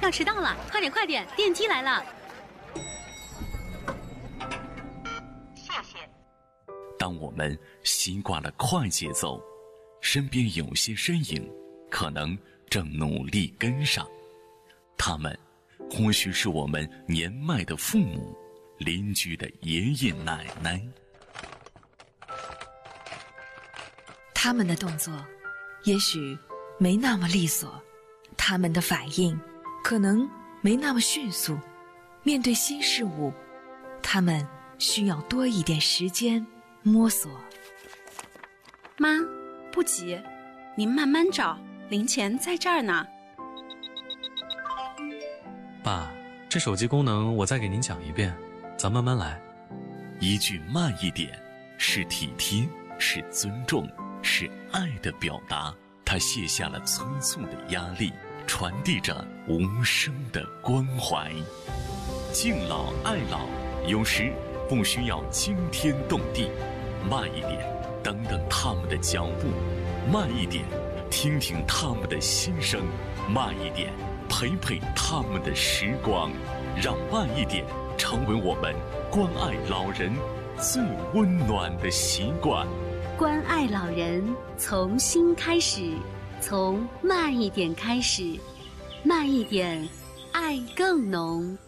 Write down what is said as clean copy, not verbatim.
要迟到了，快点快点，电梯来了。 谢谢。 当我们习惯了快节奏，身边有些身影可能正努力跟上，他们或许是我们年迈的父母、邻居的爷爷奶奶。 他们的动作也许没那么利索，他们的反应可能没那么迅速，面对新事物，他们需要多一点时间摸索。 妈，不急，您慢慢找，零钱在这儿呢。 爸，这手机功能我再给您讲一遍，咱慢慢来。 一句慢一点，是体贴，是尊重，是爱的表达。他卸下了催促的压力，传递着无声的关怀。敬老爱老，有时不需要惊天动地，慢一点，等等他们的脚步；慢一点，听听他们的心声；慢一点，陪陪他们的时光。让慢一点成为我们关爱老人最温暖的习惯。 关爱老人，从心开始，从慢一点开始，慢一点，爱更浓。